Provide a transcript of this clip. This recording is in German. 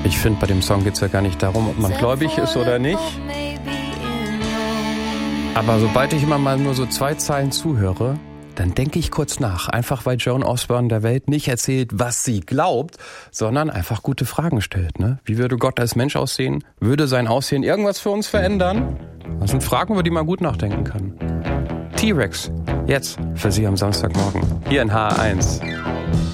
Ich finde, bei dem Song geht es ja gar nicht darum, ob man gläubig ist oder nicht. Aber sobald ich immer mal nur so 2 Zeilen zuhöre, dann denke ich kurz nach. Einfach weil Joan Osborne der Welt nicht erzählt, was sie glaubt, sondern einfach gute Fragen stellt. Ne? Wie würde Gott als Mensch aussehen? Würde sein Aussehen irgendwas für uns verändern? Das sind Fragen, über die man gut nachdenken kann. T-Rex, jetzt für Sie am Samstagmorgen. Hier in HR1.